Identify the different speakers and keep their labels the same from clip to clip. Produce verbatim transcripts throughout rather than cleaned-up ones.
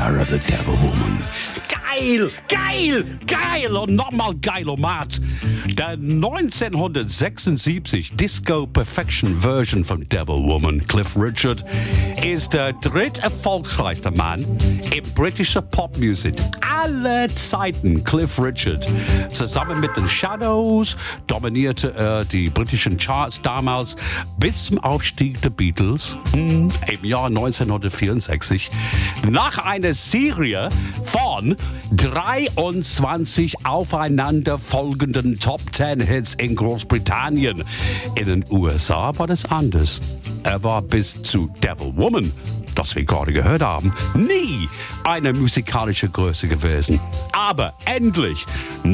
Speaker 1: Sarah the Devil Woman. Geil, geil, geil und nochmal geilomat. Der neunzehnhundertsechsundsiebzig Disco Perfection Version von Devil Woman, Cliff Richard, ist der dritterfolgreichste Mann in britischer Popmusik aller Zeiten. Cliff Richard. Zusammen mit den Shadows dominierte er die britischen Charts damals bis zum Aufstieg der Beatles hm, im Jahr neunzehnhundertvierundsechzig. Nach einer Serie von dreiundzwanzig aufeinanderfolgenden Top-Ten-Hits in Großbritannien. In den U S A war das anders. Er war bis zu Devil Woman, das wir gerade gehört haben, nie eine musikalische Größe gewesen. Aber endlich,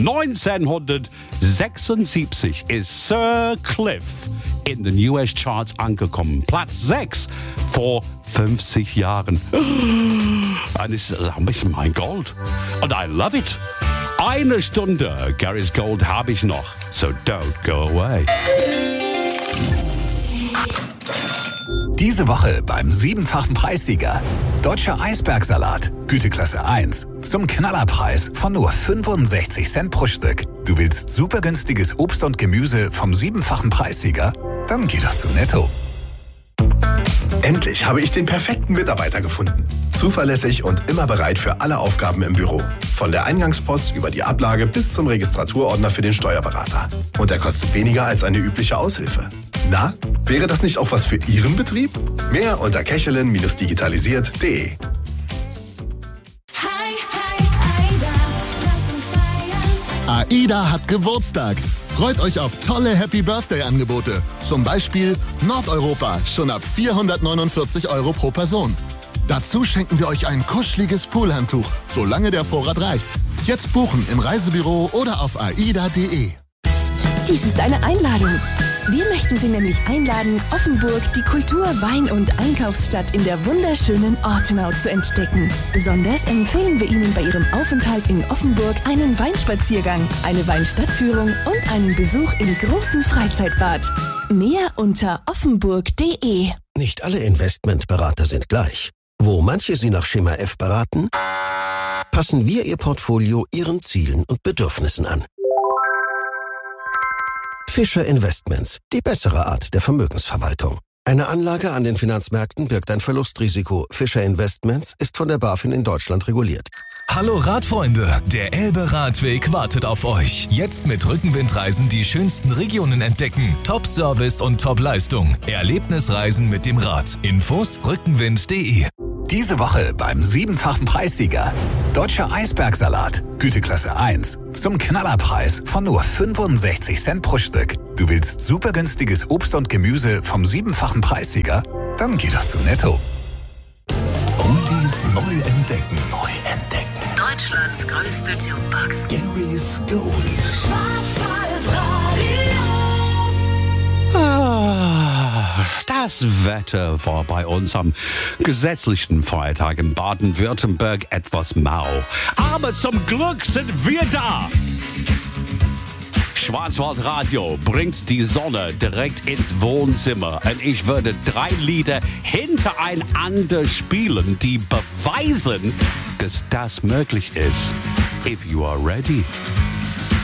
Speaker 1: neunzehnhundertsechsundsiebzig ist Sir Cliff in den U S-Charts angekommen. Platz sechs vor fünfzig Jahren. Und das ist ein bisschen mein Gold. Und I love it. Eine Stunde Gary's Gold habe ich noch. So don't go away.
Speaker 2: Diese Woche beim siebenfachen Preissieger. Deutscher Eisbergsalat, Güteklasse eins. Zum Knallerpreis von nur fünfundsechzig Cent pro Stück. Du willst super günstiges Obst und Gemüse vom siebenfachen Preissieger? Dann geh doch zu Netto.
Speaker 3: Endlich habe ich den perfekten Mitarbeiter gefunden. Zuverlässig und immer bereit für alle Aufgaben im Büro. Von der Eingangspost über die Ablage bis zum Registraturordner für den Steuerberater. Und er kostet weniger als eine übliche Aushilfe. Na, wäre das nicht auch was für Ihren Betrieb? Mehr unter kechelin digitalisiert punkt de.
Speaker 4: AIDA hat Geburtstag. Freut euch auf tolle Happy-Birthday-Angebote. Zum Beispiel Nordeuropa, schon ab vierhundertneunundvierzig Euro pro Person. Dazu schenken wir euch ein kuscheliges Poolhandtuch, solange der Vorrat reicht. Jetzt buchen im Reisebüro oder auf aida punkt de.
Speaker 5: Dies ist eine Einladung. Wir möchten Sie nämlich einladen, Offenburg, die Kultur-, Wein- und Einkaufsstadt in der wunderschönen Ortenau zu entdecken. Besonders empfehlen wir Ihnen bei Ihrem Aufenthalt in Offenburg einen Weinspaziergang, eine Weinstadtführung und einen Besuch im großen Freizeitbad. Mehr unter offenburg punkt de.
Speaker 6: Nicht alle Investmentberater sind gleich. Wo manche Sie nach Schema F beraten, passen wir Ihr Portfolio Ihren Zielen und Bedürfnissen an. Fischer Investments, die bessere Art der Vermögensverwaltung. Eine Anlage an den Finanzmärkten birgt ein Verlustrisiko. Fischer Investments ist von der BaFin in Deutschland reguliert.
Speaker 7: Hallo Radfreunde, der Elbe-Radweg wartet auf euch. Jetzt mit Rückenwindreisen die schönsten Regionen entdecken. Top-Service und Top-Leistung. Erlebnisreisen mit dem Rad. Infos rückenwind punkt de.
Speaker 2: Diese Woche beim siebenfachen Preissieger. Deutscher Eisbergsalat, Güteklasse eins. Zum Knallerpreis von nur fünfundsechzig Cent pro Stück. Du willst super günstiges Obst und Gemüse vom siebenfachen Preissieger? Dann geh doch zu Netto.
Speaker 1: Oldies neu entdecken. Neu entdecken.
Speaker 5: Deutschlands größte Jukebox.
Speaker 1: Gary's Gold. Ah, das Wetter war bei uns am gesetzlichen Feiertag in Baden-Württemberg etwas mau. Aber zum Glück sind wir da. Schwarzwaldradio bringt die Sonne direkt ins Wohnzimmer und ich würde drei Lieder hintereinander spielen, die beweisen, dass das möglich ist. If you are ready.